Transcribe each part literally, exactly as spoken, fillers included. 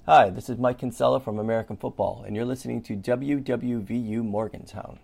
Hi, this is Mike Kinsella from American Football, and you're listening to W W V U Morgantown.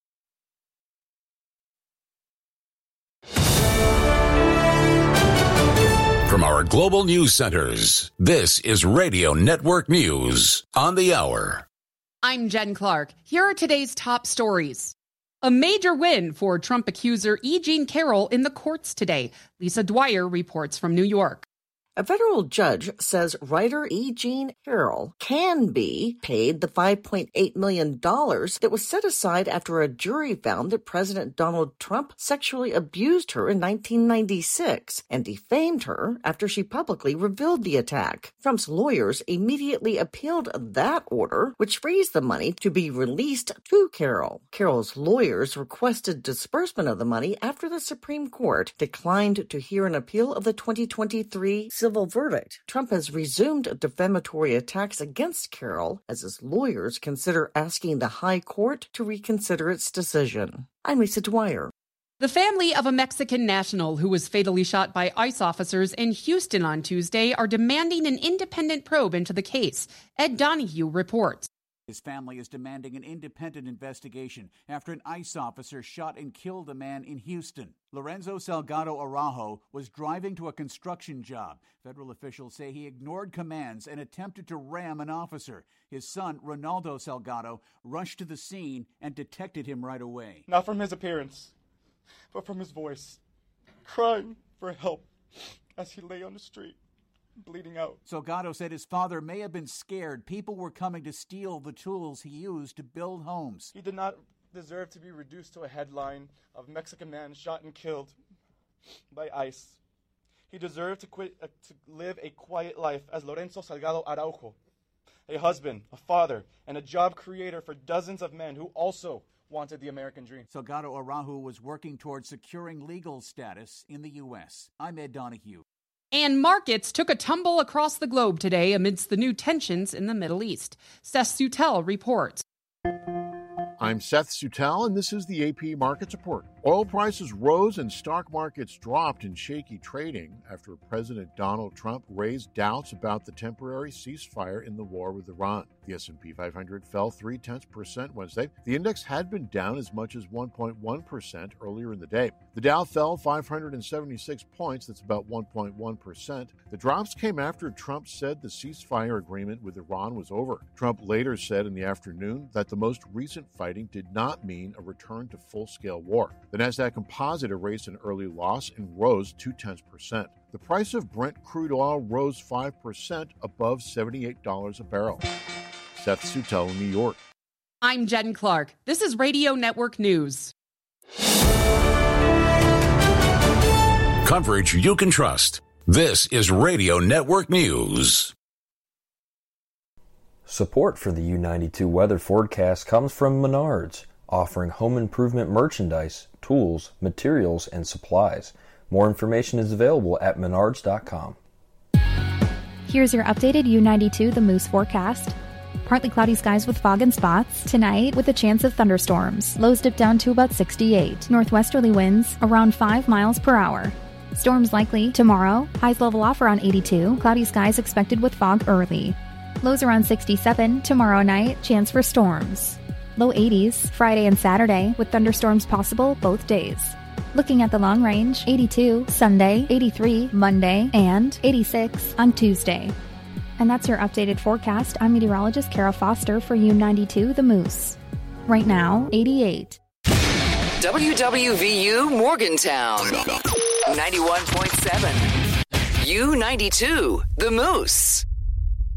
From our global news centers, this is Radio Network News on the hour. I'm Jen Clark. Here are today's top stories. A major win for Trump accuser E. Jean Carroll in the courts today. Lisa Dwyer reports from New York. A federal judge says writer E. Jean Carroll can be paid the five point eight million dollars that was set aside after a jury found that President Donald Trump sexually abused her in nineteen ninety-six and defamed her after she publicly revealed the attack. Trump's lawyers immediately appealed that order, which frees the money to be released to Carroll. Carroll's lawyers requested disbursement of the money after the Supreme Court declined to hear an appeal of the twenty twenty-three civil verdict. Trump has resumed defamatory attacks against Carroll as his lawyers consider asking the High Court to reconsider its decision. I'm Lisa Dwyer. The family of a Mexican national who was fatally shot by ICE officers in Houston on Tuesday are demanding an independent probe into the case. Ed Donahue reports. His family is demanding an independent investigation after an ICE officer shot and killed a man in Houston. Lorenzo Salgado Araujo was driving to a construction job. Federal officials say he ignored commands and attempted to ram an officer. His son, Ronaldo Salgado, rushed to the scene and detected him right away. Not from his appearance, but from his voice, crying for help as he lay on the street, bleeding out. Salgado said his father may have been scared people were coming to steal the tools he used to build homes. He did not deserve to be reduced to a headline of Mexican man shot and killed by ICE. He deserved to quit uh, to live a quiet life as Lorenzo Salgado Araujo, a husband, a father, and a job creator for dozens of men who also wanted the American dream. Salgado Araujo was working towards securing legal status in the U S. I'm Ed Donahue. And markets took a tumble across the globe today amidst the new tensions in the Middle East. Seth Sutel reports. I'm Seth Sutel, and this is the A P Markets Report. Oil prices rose and stock markets dropped in shaky trading after President Donald Trump raised doubts about the temporary ceasefire in the war with Iran. The S and P five hundred fell three-tenths percent Wednesday. The index had been down as much as one point one percent earlier in the day. The Dow fell five hundred seventy-six points, that's about one point one percent. The drops came after Trump said the ceasefire agreement with Iran was over. Trump later said in the afternoon that the most recent fighting did not mean a return to full-scale war. The Nasdaq Composite erased an early loss and rose two-tenths percent. The price of Brent crude oil rose five percent above seventy-eight dollars a barrel. Seth Sutel, New York. I'm Jen Clark. This is Radio Network News. Coverage you can trust. This is Radio Network News. Support for the U ninety-two weather forecast comes from Menards, offering home improvement merchandise, tools, materials, and supplies. More information is available at menards dot com. Here's your updated U ninety-two The Moose forecast. Partly cloudy skies with fog and spots. Tonight, with a chance of thunderstorms. Lows dip down to about sixty-eight. Northwesterly winds around five miles per hour. Storms likely tomorrow. Highs level off around eighty-two. Cloudy skies expected with fog early. Lows around sixty-seven. Tomorrow night, chance for storms. Low eighties Friday and Saturday with thunderstorms possible both days. Looking at the long range, eighty-two Sunday, eighty-three Monday, and eighty-six on Tuesday. And that's your updated forecast. I'm meteorologist Kara Foster for U ninety-two The Moose. Right now, eighty-eight. W W V U Morgantown, ninety-one point seven. U ninety-two The Moose.